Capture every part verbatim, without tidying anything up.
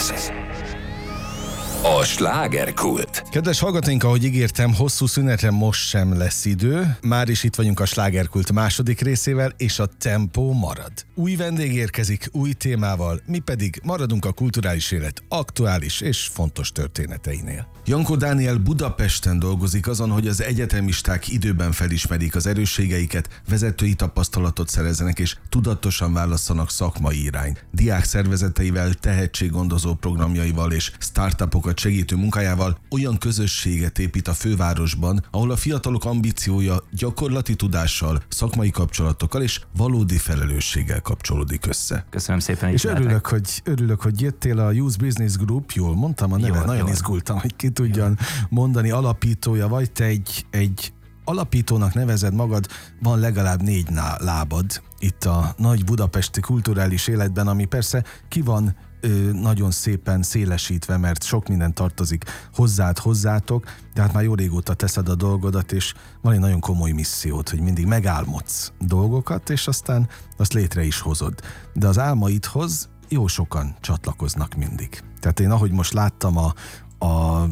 A slágerkult. Kedves hallgatóink, ahogy ígértem, hosszú szünetre most sem lesz idő. Már is itt vagyunk a slágerkult második részével, és a tempó marad. Új vendég érkezik, új témával, mi pedig maradunk a kulturális élet aktuális és fontos történeteinél. Jankó Dániel Budapesten dolgozik azon, hogy az egyetemisták időben felismerik az erősségeiket, vezetői tapasztalatot szerezzenek és tudatosan válasszanak szakmai irányt. Diák szervezeteivel, tehetséggondozó programjaival és startupokat segítő munkájával olyan közösséget épít a fővárosban, ahol a fiatalok ambíciója gyakorlati tudással, szakmai kapcsolatokkal és valódi felelősséggel kapcsolódik össze. Köszönöm szépen. És örülök hogy, örülök, hogy jöttél a Youth Business Group, jól mondtam a neve, jól, nagyon jól. Izgultam, hogy ki tudjan jól. mondani, alapítója vagy, te egy, egy alapítónak nevezed magad, van legalább négy lábad itt a nagy budapesti kulturális életben, ami persze ki van ö, nagyon szépen szélesítve, mert sok minden tartozik hozzád, hozzátok, de hát már jó régóta teszed a dolgodat, és van egy nagyon komoly missziót, hogy mindig megálmodsz dolgokat, és aztán azt létre is hozod. De az álmaidhoz jó sokan csatlakoznak mindig. Tehát én ahogy most láttam a A,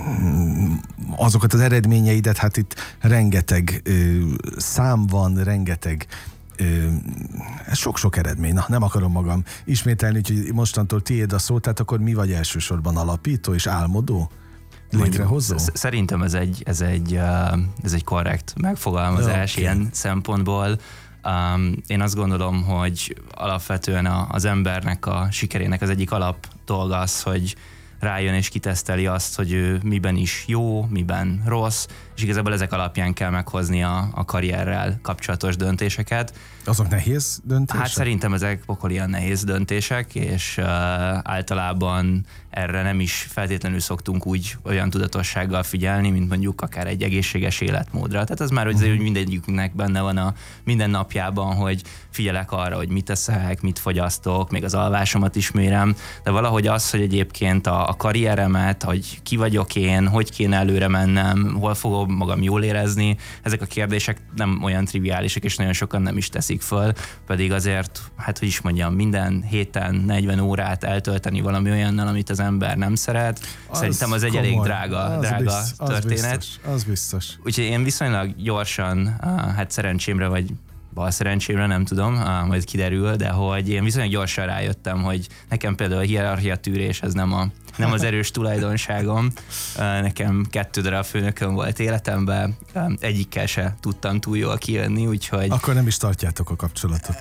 azokat az eredményeidet, hát itt rengeteg ö, szám van, rengeteg ö, sok-sok eredmény. Na, nem akarom magam ismételni, úgyhogy mostantól tiéd a szó, tehát akkor mi vagy elsősorban alapító és álmodó? Létrehozó? Szerintem ez egy, ez egy, ez egy korrekt megfogalmazás okay. ilyen szempontból. Um, én azt gondolom, hogy alapvetően a, az embernek a sikerének az egyik alap dolga az, hogy rájön és kiteszteli azt, hogy ő miben is jó, miben rossz, és igazából ezek alapján kell meghozni a, a karrierrel kapcsolatos döntéseket. Azok nehéz döntések? Hát szerintem ezek pokolian nehéz döntések, és uh, általában erre nem is feltétlenül szoktunk úgy olyan tudatossággal figyelni, mint mondjuk akár egy egészséges életmódra. Tehát az már hogy uh-huh. mindegyikünknek benne van a minden napjában, hogy figyelek arra, hogy mit eszek, mit fogyasztok, még az alvásomat is mérem, de valahogy az, hogy egyébként a, a karrieremet, hogy ki vagyok én, hogy kéne előre mennem, hol fogom magam jól érezni, ezek a kérdések nem olyan triviálisak, és nagyon sokan nem is teszik föl, pedig azért, hát hogy is mondjam, minden héten negyven órát eltölteni valami olyannal, amit az ember nem szeret, az szerintem az egy komoly, elég drága, az drága biztos, történet. Az biztos, az biztos. Úgyhogy én viszonylag gyorsan, hát szerencsémre vagy bal szerencsémre, nem tudom, majd kiderül, de hogy én viszonylag gyorsan rájöttem, hogy nekem például a hierarchia tűrés ez nem, a, nem az erős tulajdonságom. Nekem kettő darab főnököm volt életemben, egyikkel se tudtam túl jól kijönni, úgyhogy... Akkor nem is tartjátok a kapcsolatot?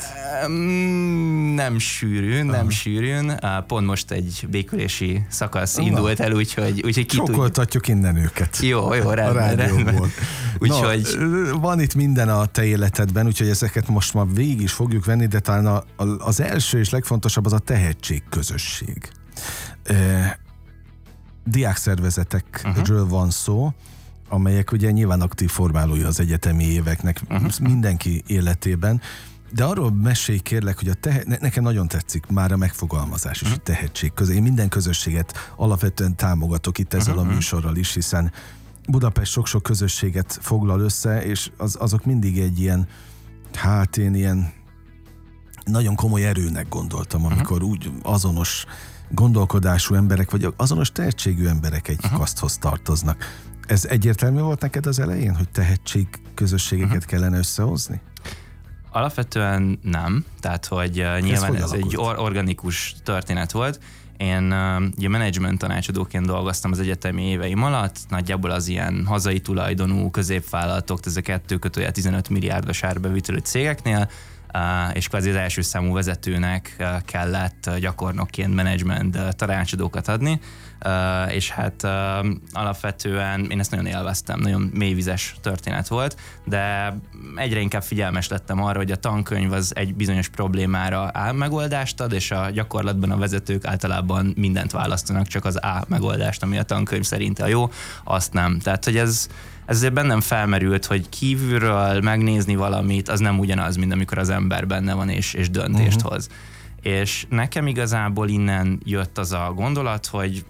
Nem sűrűn, nem Aha. sűrűn. Pont most egy békülési szakasz Na. indult el, úgyhogy, úgyhogy ki Sokoltatjuk tud... innen őket. Jó, jó, rendben, rendben. Úgyhogy... No, van itt minden a te életedben, úgyhogy ezeket most már végig is fogjuk venni, de talán a, a, az első és legfontosabb az a tehetségközösség. E, diákszervezetekről uh-huh. van szó, amelyek ugye nyilván aktív formálója az egyetemi éveknek uh-huh. mindenki életében, de arról mesélj kérlek, hogy a tehe- ne, nekem nagyon tetszik már a megfogalmazás és uh-huh. a tehetség közé. Én minden közösséget alapvetően támogatok itt ezzel uh-huh. a műsorral is, hiszen Budapest sok-sok közösséget foglal össze, és az, azok mindig egy ilyen, hát én ilyen nagyon komoly erőnek gondoltam, amikor uh-huh. úgy azonos gondolkodású emberek, vagy azonos tehetségű emberek egy uh-huh. kaszthoz tartoznak. Ez egyértelmű volt neked az elején, hogy tehetség közösségeket uh-huh. kellene összehozni? Alapvetően nem, tehát hogy uh, nyilván ez, ez egy or- organikus történet volt. Én uh, ugye menedzsment tanácsadóként dolgoztam az egyetemi éveim alatt, nagyjából az ilyen hazai tulajdonú középvállalatok, ez a kettő kötője tizenöt milliárdos árbevételű cégeknél, Uh, és kvázi az első számú vezetőnek uh, kellett uh, gyakornokként menedzsment uh, tanácsadókat adni, uh, és hát uh, alapvetően én ezt nagyon élveztem, nagyon mélyvizes történet volt, de egyre inkább figyelmes lettem arra, hogy a tankönyv az egy bizonyos problémára A megoldást ad, és a gyakorlatban a vezetők általában mindent választanak, csak az A megoldást, ami a tankönyv szerint a jó, azt nem. Tehát, hogy ez ezért bennem felmerült, hogy kívülről megnézni valamit, az nem ugyanaz, mint amikor az ember benne van és, és döntést uh-huh. hoz. És nekem igazából innen jött az a gondolat, hogy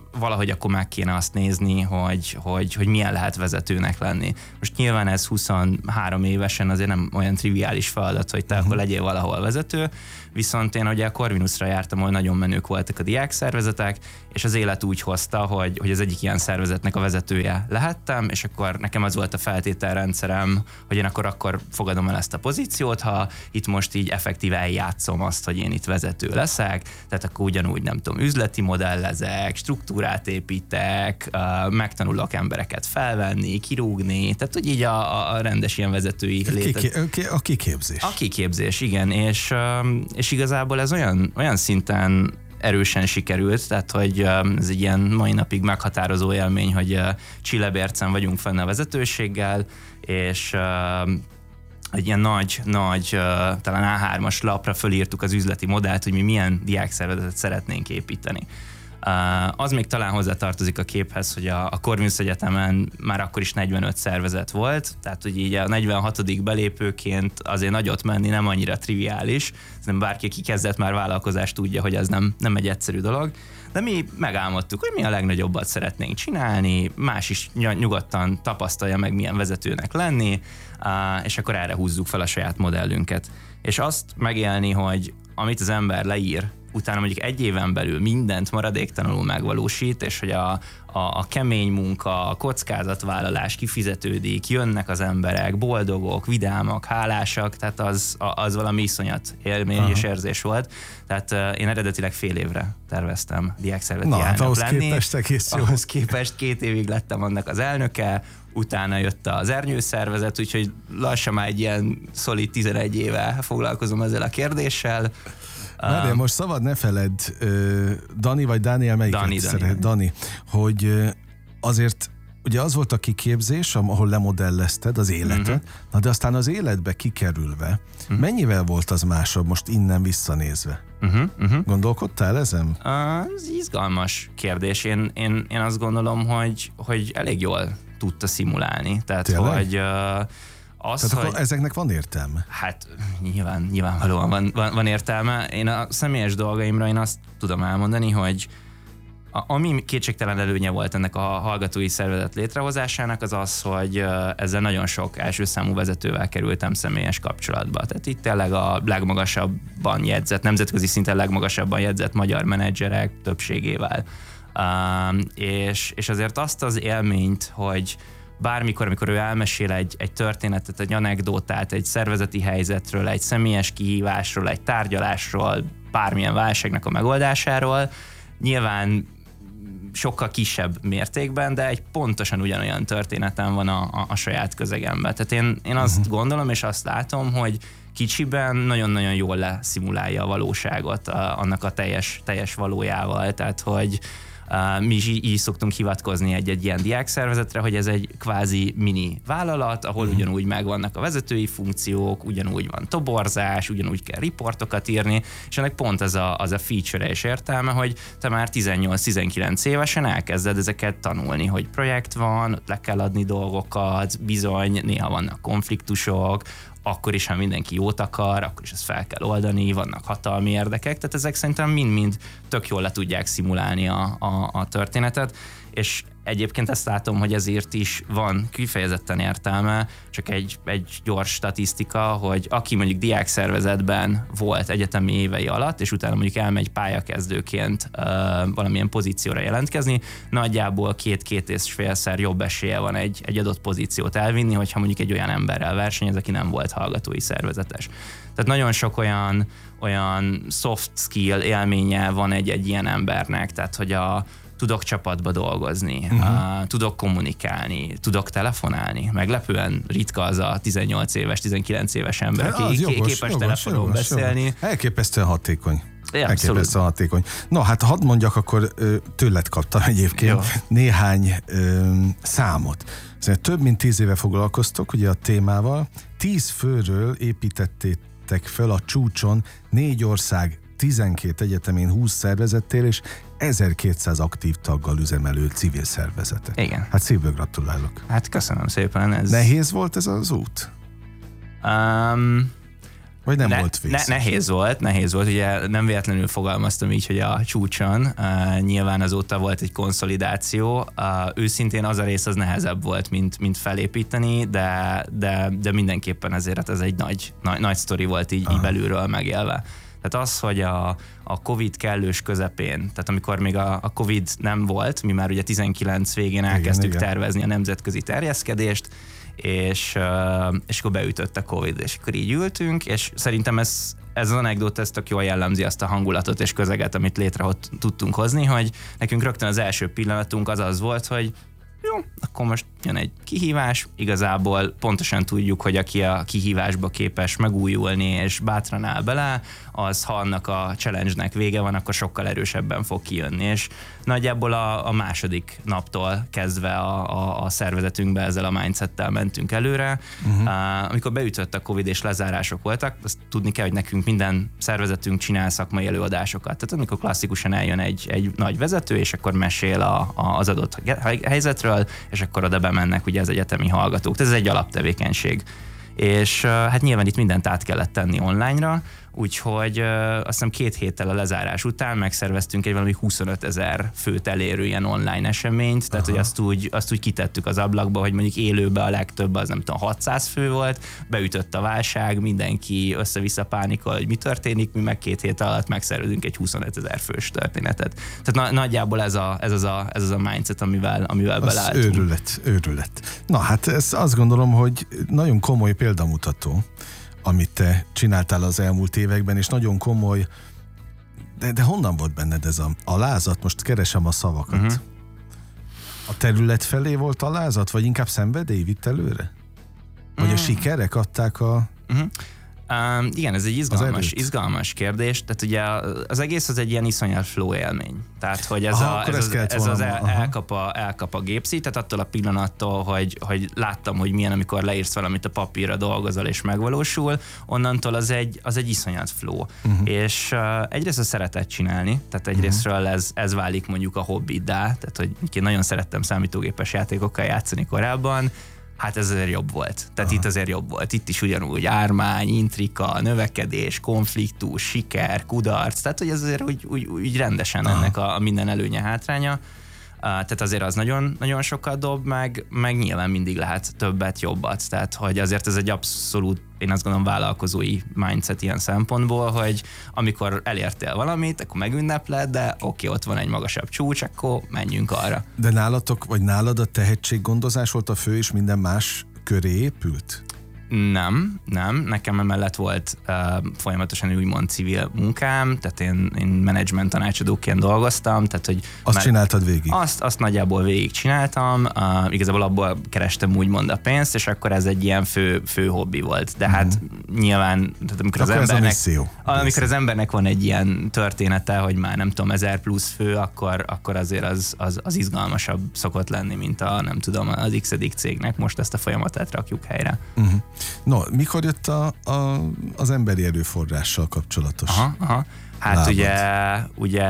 valahogy akkor meg kéne azt nézni, hogy, hogy, hogy milyen lehet vezetőnek lenni. Most nyilván ez huszonhárom évesen azért nem olyan triviális feladat, hogy te uh-huh. akkor legyél valahol vezető, viszont én ugye a Corvinusra jártam, ahol nagyon menők voltak a diákszervezetek, és az élet úgy hozta, hogy, hogy az egyik ilyen szervezetnek a vezetője lehettem, és akkor nekem az volt a feltételrendszerem, hogy én akkor, akkor fogadom el ezt a pozíciót, ha itt most így effektíve eljátszom azt, hogy én itt vezető leszek, tehát akkor ugyanúgy nem tudom, üzleti modellezek, struktúrát építek, megtanulok embereket felvenni, kirúgni, tehát hogy így a, a rendes ilyen vezetői létet. A kiképzés. A kiképzés, igen, és, és igazából ez olyan, olyan szinten erősen sikerült, tehát hogy ez egy ilyen mai napig meghatározó élmény, hogy Csillebércen vagyunk fenn a vezetőséggel, és egy ilyen nagy, nagy, talán á hármas lapra fölírtuk az üzleti modellt, hogy mi milyen diákszervezetet szeretnénk építeni. Az még talán hozzátartozik a képhez, hogy a, a Corvinus Egyetemen már akkor is negyvenöt szervezet volt, tehát hogy így a negyvenhatodik belépőként azért nagyot menni nem annyira triviális, nem bárki, aki kezdett már vállalkozást tudja, hogy ez nem, nem egy egyszerű dolog, de mi megálmodtuk, hogy mi a legnagyobbat szeretnénk csinálni, más is nyugodtan tapasztalja meg, milyen vezetőnek lenni, és akkor erre húzzuk fel a saját modellünket. És azt megélni, hogy amit az ember leír, utána mondjuk egy éven belül mindent maradéktalanul megvalósít, és hogy a, a, a kemény munka, a kockázatvállalás kifizetődik, jönnek az emberek, boldogok, vidámak, hálásak, tehát az, az valami iszonyat élmény Aha. és érzés volt. Tehát uh, én eredetileg fél évre terveztem diákszervezeti elnök hát ahhoz lenni. Képest egész jó. Ahhoz képest két évig lettem annak az elnöke, utána jött az ernyőszervezet, úgyhogy lassan már egy ilyen szolid tizenegy éve foglalkozom ezzel a kérdéssel. Na, de most szabad ne feledd, Dani vagy Dániel, melyiket Dani, szeret? Dani. Dani, hogy azért ugye az volt a kiképzés, ahol lemodellezted az életet, uh-huh. na de aztán az életbe kikerülve, uh-huh. mennyivel volt az másabb most innen visszanézve? Uh-huh, uh-huh. Gondolkodtál ezen? Uh, ez izgalmas kérdés. Én, én, én azt gondolom, hogy, hogy elég jól tudta szimulálni. Tehát, Tényleg? hogy uh, az, Tehát hogy, akkor ezeknek van értelme? Hát nyilván, nyilvánvalóan van, van, van értelme. Én a személyes dolgaimra én azt tudom elmondani, hogy a, ami kétségtelen előnye volt ennek a hallgatói szervezet létrehozásának, az az, hogy ezzel nagyon sok első számú vezetővel kerültem személyes kapcsolatba. Tehát itt tényleg a legmagasabban jegyzett, nemzetközi szinten legmagasabban jegyzett magyar menedzserek többségével. Um, és, és azért azt az élményt, hogy bármikor, amikor ő elmesél egy, egy történetet, egy anekdótát, egy szervezeti helyzetről, egy személyes kihívásról, egy tárgyalásról, bármilyen válságnak a megoldásáról, nyilván sokkal kisebb mértékben, de egy pontosan ugyanolyan történetem van a, a, a saját közegemben. Tehát én, én azt uh-huh. gondolom, és azt látom, hogy kicsiben nagyon-nagyon jól leszimulálja a valóságot a, annak a teljes, teljes valójával. Tehát, hogy Uh, mi is így, így szoktunk hivatkozni egy-egy ilyen diákszervezetre, hogy ez egy kvázi mini vállalat, ahol uh-huh. ugyanúgy megvannak a vezetői funkciók, ugyanúgy van toborzás, ugyanúgy kell riportokat írni, és ennek pont az a, az a feature és értelme, hogy te már tizennyolc-tizenkilenc évesen elkezded ezeket tanulni, hogy projekt van, ott le kell adni dolgokat, bizony, néha vannak konfliktusok, akkor is, ha mindenki jót akar, akkor is ezt fel kell oldani, vannak hatalmi érdekek, tehát ezek szerintem mind-mind tök jól le tudják szimulálni a, a, a történetet, és egyébként ezt látom, hogy ezért is van kifejezetten értelme, csak egy, egy gyors statisztika, hogy aki mondjuk diákszervezetben volt egyetemi évei alatt, és utána mondjuk elmegy pályakezdőként uh, valamilyen pozícióra jelentkezni, nagyjából két-két és félszer jobb esélye van egy, egy adott pozíciót elvinni, hogyha mondjuk egy olyan emberrel versenyez, aki nem volt hallgatói szervezetes. Tehát nagyon sok olyan, olyan soft skill élménye van egy, egy ilyen embernek, tehát hogy a tudok csapatba dolgozni, uh-huh. uh, tudok kommunikálni, tudok telefonálni. Meglepően ritka az a tizennyolc éves, tizenkilenc éves ember, aki jogos, képes jogos, telefonon jogos, beszélni. Jogos. Elképesztően hatékony. Ja, Elképesztően hatékony. No, hát hadd mondjak, akkor tőled kaptam egyébként Jó. néhány ö, számot. Szóval több mint tíz éve foglalkoztok ugye a témával. Tíz főről építettétek fel a csúcson négy ország tizenkét egyetemén húsz szervezettél, és ezerkétszáz aktív taggal üzemelő civil szervezetet. Igen. Hát szívből gratulálok. Hát köszönöm szépen. Ez... Nehéz volt ez az út? Um, Vagy nem ne, volt vészes? Ne, nehéz volt, nehéz volt. Ugye nem véletlenül fogalmaztam így, hogy a csúcson. Uh, nyilván azóta volt egy konszolidáció. Uh, őszintén az a rész az nehezebb volt, mint, mint felépíteni, de, de, de mindenképpen ezért ez egy nagy, nagy, nagy sztori volt így, így belülről megélve. Tehát az, hogy a, a Covid kellős közepén, tehát amikor még a, a Covid nem volt, mi már ugye tizenkilenc végén elkezdtük igen, tervezni igen. a nemzetközi terjeszkedést, és, és akkor beütött a Covid, és akkor így ültünk, és szerintem ez, ez az anekdóta, ez tök jól jellemzi azt a hangulatot és közeget, amit létre tudtunk hozni, hogy nekünk rögtön az első pillanatunk az az volt, hogy jó, akkor most jön egy kihívás, igazából pontosan tudjuk, hogy aki a kihívásba képes megújulni és bátran áll bele, az ha annak a challenge-nek vége van, akkor sokkal erősebben fog kijönni, és nagyjából a, a második naptól kezdve a, a, a szervezetünkbe ezzel a mindsettel mentünk előre. Uh-huh. Uh, amikor beütött a Covid és lezárások voltak, azt tudni kell, hogy nekünk minden szervezetünk csinál szakmai előadásokat. Tehát amikor klasszikusan eljön egy, egy nagy vezető, és akkor mesél a, a, az adott helyzetről, és akkor oda bemennek ugye az egyetemi hallgatók. Ez egy alaptevékenység. És uh, hát nyilván itt mindent át kellett tenni online-ra, úgyhogy uh, azt hiszem két héttel a lezárás után megszerveztünk egy valami huszonöt ezer főt elérő ilyen online eseményt, tehát Aha. hogy azt úgy, azt úgy kitettük az ablakba, hogy mondjuk élőben a legtöbb az nem tudom hatszáz fő volt, beütött a válság, mindenki össze-vissza pánikol, hogy mi történik, mi meg két hét alatt megszervezünk egy huszonöt ezer fős történetet. Tehát na- nagyjából ez, a, ez, az a, ez az a mindset, amivel, amivel beleálltunk. Őrület, őrület. Na hát ezt azt gondolom, hogy nagyon komoly példamutató, amit te csináltál az elmúlt években, és nagyon komoly, de, de honnan volt benned ez a alázat? Most keresem a szavakat. Uh-huh. A terület felé volt alázat, vagy inkább szenvedély vitt előre? Vagy uh-huh. a sikerek adták a... Uh-huh. Um, igen, ez egy izgalmas, izgalmas kérdés. Tehát ugye az egész az egy ilyen iszonyat flow élmény. Tehát, hogy ez, Aha, a, ez, az, ez az el, elkap, a, elkap a gépszi, tehát attól a pillanattól, hogy, hogy láttam, hogy milyen, amikor leírsz valamit a papírra, dolgozol és megvalósul, onnantól az egy, az egy iszonyat flow. Uh-huh. És uh, egyrészt szeretett csinálni, tehát egyrésztről uh-huh. ez, ez válik mondjuk a hobbiddá, tehát hogy én nagyon szerettem számítógépes játékokkal játszani korábban, hát ez azért jobb volt. Tehát Aha. itt azért jobb volt. Itt is ugyanúgy ármány, intrika, növekedés, konfliktus, siker, kudarc. Tehát, hogy ez azért úgy, úgy, úgy rendesen Aha. ennek a, a minden előnye, hátránya. Uh, tehát azért az nagyon, nagyon sokat dob, meg, meg nyilván mindig lehet többet, jobbat. Tehát, hogy azért ez egy abszolút, én azt gondolom, vállalkozói mindset ilyen szempontból, hogy amikor elértél valamit, akkor megünnepled, de oké, ott van egy magasabb csúcs, akkor menjünk arra. De nálatok, vagy nálad a tehetséggondozás volt a fő, és minden más köré épült? Nem, nem. Nekem emellett volt uh, folyamatosan úgymond civil munkám, tehát én, én menedzsment tanácsadóként dolgoztam, tehát hogy... Azt már, csináltad végig? Azt, azt nagyjából végig csináltam, uh, igazából abból kerestem úgymond a pénzt, és akkor ez egy ilyen fő, fő hobbi volt. De hát mm-hmm. nyilván, tehát amikor az, embernek, amikor az embernek van egy ilyen története, hogy már nem tudom, ezer plusz fő, akkor, akkor azért az, az, az izgalmasabb szokott lenni, mint a, nem tudom, az x-edik cégnek. Most ezt a folyamatát rakjuk helyre. Mm-hmm. No, mikor jött a, a, az emberi erőforrással kapcsolatos aha, aha. Hát lábad? ugye, ugye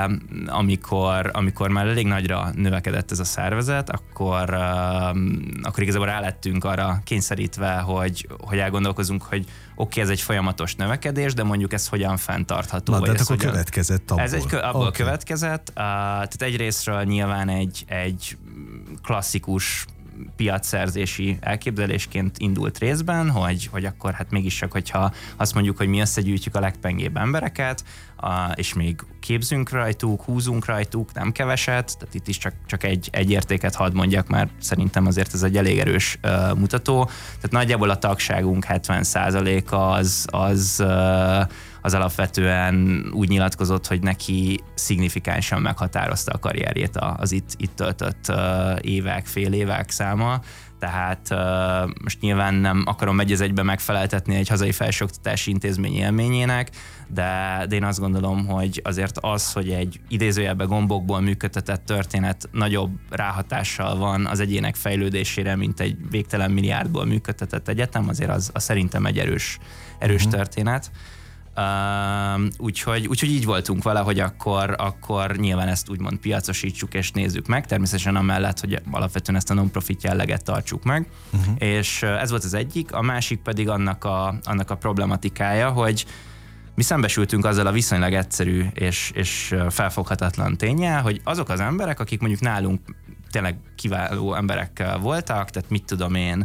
amikor, amikor már elég nagyra növekedett ez a szervezet, akkor, uh, akkor igazából rálettünk arra kényszerítve, hogy, hogy elgondolkozunk, hogy oké, okay, ez egy folyamatos növekedés, de mondjuk ez hogyan fenntartható. Na, de hát akkor hogyan... következett abból. Ez egy, abból okay. következett. Uh, tehát egyrésztről nyilván egy, egy klasszikus piacszerzési elképzelésként indult részben, hogy, hogy akkor hát mégis csak, hogyha azt mondjuk, hogy mi összegyűjtjük a legpengébb embereket, és még képzünk rajtuk, húzunk rajtuk, nem keveset, tehát itt is csak, csak egy, egy értéket hadd mondjak, mert szerintem azért ez egy elég erős uh, mutató. Tehát nagyjából a tagságunk hetven százaléka az, az, uh, az alapvetően úgy nyilatkozott, hogy neki szignifikánsan meghatározta a karrierjét az itt, itt töltött uh, évek, fél évek száma. Tehát uh, most nyilván nem akarom egy az egyben megfeleltetni egy hazai felsőoktatási intézmény élményének, de, de én azt gondolom, hogy azért az, hogy egy idézőjelben gombokból működtetett történet nagyobb ráhatással van az egyének fejlődésére, mint egy végtelen milliárdból működtetett egyetem, azért az, az szerintem egy erős, erős uh-huh. történet. Uh, úgyhogy, úgyhogy így voltunk vele, hogy akkor, akkor nyilván ezt úgymond piacosítsuk és nézzük meg, természetesen amellett, hogy alapvetően ezt a non-profit jelleget tartsuk meg, uh-huh. és ez volt az egyik, a másik pedig annak a, annak a problematikája, hogy mi szembesültünk azzal a viszonylag egyszerű és, és felfoghatatlan ténnyel, hogy azok az emberek, akik mondjuk nálunk tényleg kiváló emberek voltak, tehát mit tudom én,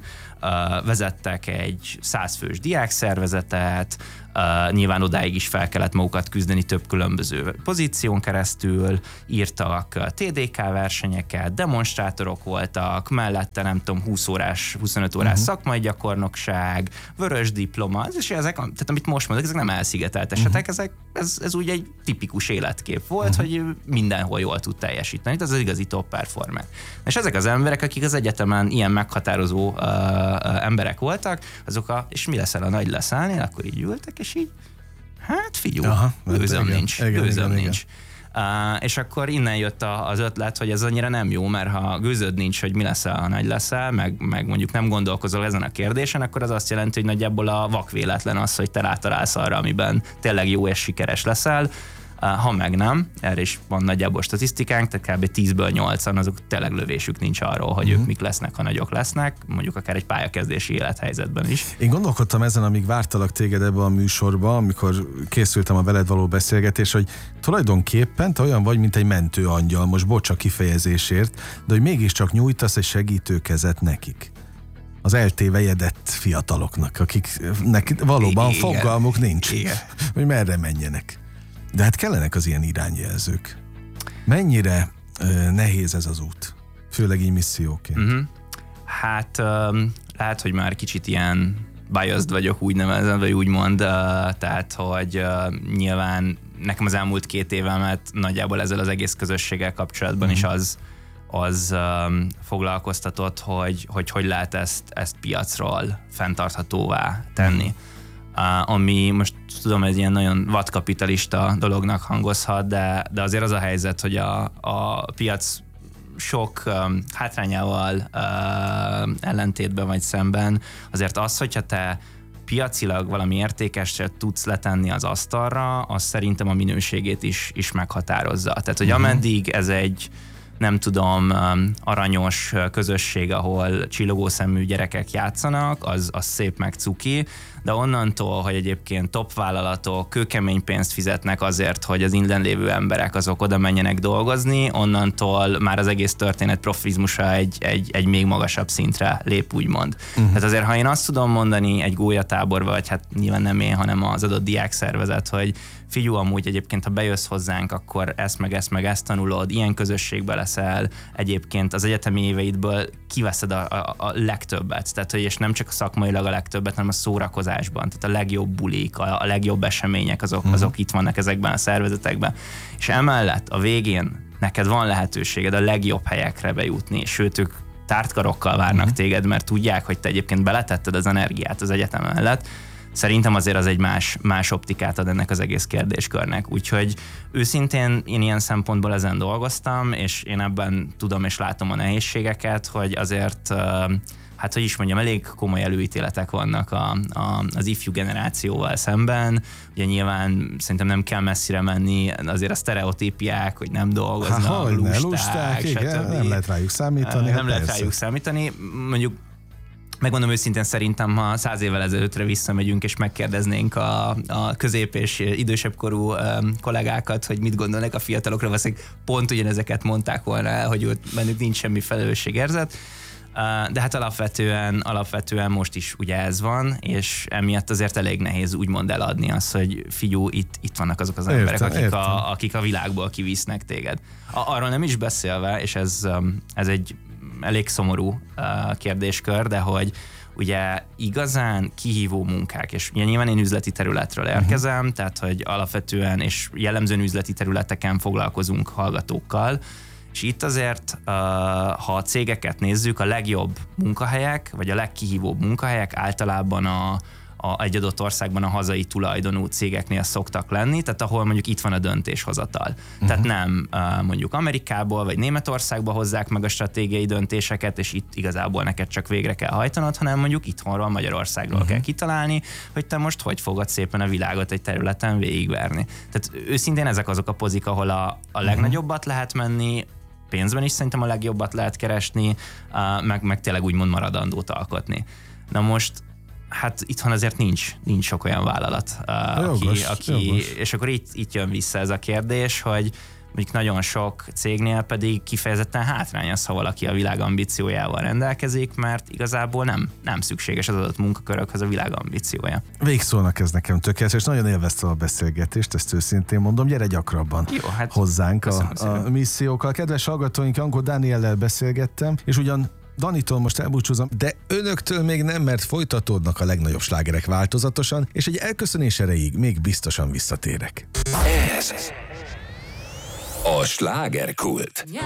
vezettek egy százfős diákszervezetet, nyilván odáig is fel kellett magukat küzdeni több különböző pozíción keresztül, írtak té dé ká versenyeket, demonstrátorok voltak, mellette nem tudom, húsz órás, huszonöt órás uh-huh. szakmai gyakornokság, vörös diploma, és ezek, tehát amit most mondok, ezek nem elszigetelt esetek, uh-huh. ezek, ez, ez úgy egy tipikus életkép volt, uh-huh. hogy mindenhol jól tud teljesíteni, ez az igazi top performer. És ezek az emberek, akik az egyetemen ilyen meghatározó uh, uh, emberek voltak, azok a, és mi leszel, a nagy leszállnél, akkor így ültek, és így, hát figyú, Aha, gőzöm igen, nincs, igen, gőzöm igen, nincs. Igen. Uh, és akkor innen jött a, az ötlet, hogy ez annyira nem jó, mert ha gőzöd nincs, hogy mi leszel, ha nagy leszel, meg, meg mondjuk nem gondolkozol ezen a kérdésen, akkor az azt jelenti, hogy nagyjából a vakvéletlen az, hogy te rátalálsz arra, amiben tényleg jó és sikeres leszel. Ha meg nem, erre is van nagyjából statisztikánk, tehát kb. tízből nyolcan azok tényleg lövésük nincs arról, hogy uh-huh. ők mik lesznek, ha nagyok lesznek, mondjuk akár egy pályakezdési élethelyzetben is. Én gondolkodtam ezen, amíg vártalak téged ebbe a műsorba, amikor készültem a veled való beszélgetés, hogy tulajdonképpen te olyan vagy, mint egy mentőangyal, most bocs a kifejezésért, de hogy mégiscsak nyújtasz egy segítőkezet nekik. Az eltévejedett fiataloknak, akiknek valóban igen, fogalmuk nincs, igen. hogy merre menjenek. De hát kellenek az ilyen irányjelzők. Mennyire uh, nehéz ez az út? Főleg így misszióként. Uh-huh. Hát um, lehet, hogy már kicsit ilyen biased vagyok, úgy nevezem, vagy úgy mond, uh, tehát, hogy uh, nyilván nekem az elmúlt két évemet nagyjából ezzel az egész közösséggel kapcsolatban uh-huh. is az, az um, foglalkoztatott, hogy, hogy hogy lehet ezt, ezt piacról fenntarthatóvá tenni. Uh-huh. Uh, ami most tudom, ez ilyen nagyon vadkapitalista dolognak hangozhat, de, de azért az a helyzet, hogy a, a piac sok um, hátrányával uh, ellentétben vagy szemben, azért az, hogyha te piacilag valami értékeset tudsz letenni az asztalra, az szerintem a minőségét is, is meghatározza. Tehát, hogy ameddig ez egy nem tudom, aranyos közösség, ahol csillogószemű gyerekek játszanak, az, az szép meg cuki, de onnantól, hogy egyébként top vállalatok kőkemény pénzt fizetnek azért, hogy az innen lévő emberek azok oda menjenek dolgozni, onnantól már az egész történet profizmusa egy, egy, egy még magasabb szintre lép, úgymond. Uh-huh. Tehát azért, ha én azt tudom mondani egy gólyatáborba, vagy hát nyilván nem én, hanem az adott diákszervezet, hogy figyú, amúgy egyébként, ha bejössz hozzánk, akkor ezt meg ezt meg ezt tanulod, ilyen közösségbe leszel, egyébként az egyetemi éveidből kiveszed a, a, a legtöbbet, tehát, hogy és nem csak szakmailag a legtöbbet, hanem a szórakozásban, tehát a legjobb bulik, a, a legjobb események, azok, hmm. azok itt vannak ezekben a szervezetekben. És emellett a végén neked van lehetőséged a legjobb helyekre bejutni, sőt, ők tártkarokkal várnak hmm. téged, mert tudják, hogy te egyébként beletetted az energiát az egyetem mellett. Szerintem azért az egy más, más optikát ad ennek az egész kérdéskörnek. Úgyhogy őszintén én ilyen szempontból ezen dolgoztam, és én ebben tudom és látom a nehézségeket, hogy azért, hát hogy is mondjam, elég komoly előítéletek vannak a, a, az ifjú generációval szemben. Ugye nyilván szerintem nem kell messzire menni, azért a sztereotípiák, hogy nem dolgoznak, ha, lusták, lusták igen, nem lehet rájuk számítani. Nem hát lehet persze. rájuk számítani. Mondjuk megmondom őszintén, szerintem, ha száz évvel ezelőttre visszamegyünk, és megkérdeznénk a, a közép- és idősebb korú um, kollégákat, hogy mit gondolnak a fiatalokra, valószínűleg pont ugyanezeket mondták volna el, hogy ott bennük nincs semmi felelősségérzet. Uh, de hát alapvetően, alapvetően most is ugye ez van, és emiatt azért elég nehéz úgymond eladni azt, hogy figyú, itt, itt vannak azok az emberek, értem, akik, értem. A, akik a világból kivisznek téged. A, arról nem is beszélve, és ez, um, ez egy elég szomorú uh, kérdéskör, de hogy ugye igazán kihívó munkák, és ugye nyilván én üzleti területről érkezem, uh-huh. tehát hogy alapvetően és jellemzően üzleti területeken foglalkozunk hallgatókkal, és itt azért, uh, ha a cégeket nézzük, a legjobb munkahelyek, vagy a legkihívóbb munkahelyek általában a, a, egy adott országban a hazai tulajdonú cégeknél szoktak lenni, tehát ahol mondjuk itt van a döntéshozatal. Uh-huh. Tehát nem mondjuk Amerikából vagy Németországból hozzák meg a stratégiai döntéseket, és itt igazából neked csak végre kell hajtanod, hanem mondjuk itthonról, Magyarországról uh-huh. kell kitalálni, hogy te most hogy fogod szépen a világot egy területen végigverni. Tehát őszintén ezek azok a pozik, ahol a, a legnagyobbat lehet menni, pénzben is szerintem a legjobbat lehet keresni, meg, meg tényleg úgymond maradandót alkotni. Na most, hát itthon azért nincs, nincs sok olyan vállalat, aki, jogos, aki jogos. És akkor itt, itt jön vissza ez a kérdés, hogy mondjuk nagyon sok cégnél pedig kifejezetten hátrány az, ha valaki a világ ambíciójával rendelkezik, mert igazából nem, nem szükséges az adott munkakörökhöz a világ ambíciója. Végszónak ez nekem tökéletes, és nagyon élveztem a beszélgetést, ezt őszintén mondom, gyere gyakrabban Jó, hát hozzánk a, a missziókkal. Kedves hallgatóink, Jankó Dániellel beszélgettem, és ugyan Danitól most elbúcsúzom, de önöktől még nem, mert folytatódnak a legnagyobb slágerek változatosan, és egy elköszönés erejéig még biztosan visszatérek. Ez a slágerkult.